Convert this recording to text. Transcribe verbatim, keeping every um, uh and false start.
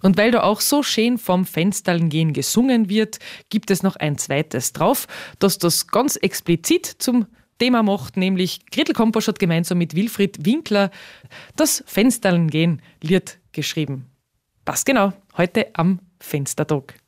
Und weil da auch so schön vom Fensterln gehen gesungen wird, gibt es noch ein zweites drauf, das das ganz explizit zum Thema macht, nämlich Gretel Komposch hat gemeinsam mit Wilfried Winkler das Fensterln gehen Lied geschrieben. Passt genau, heute am Fenstertag.